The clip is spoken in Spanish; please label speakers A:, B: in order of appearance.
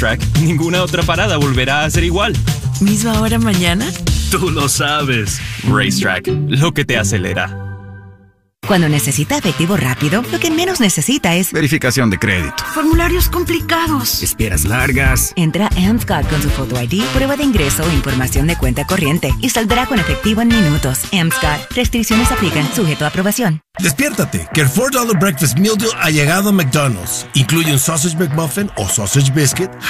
A: Racetrack, ninguna otra parada volverá a ser igual.
B: ¿Misma hora mañana?
A: Tú lo sabes. Racetrack, lo que te acelera.
C: Cuando necesita efectivo rápido, lo que menos necesita es
D: verificación de crédito,
B: formularios complicados,
D: esperas largas.
C: Entra a Amscot con su Photo ID, prueba de ingreso o información de cuenta corriente y saldrá con efectivo en minutos. Amscot. Restricciones aplican. Sujeto a aprobación.
E: Despiértate, que el $4 Breakfast Meal Deal ha llegado a McDonald's. Incluye un Sausage McMuffin o Sausage Biscuit,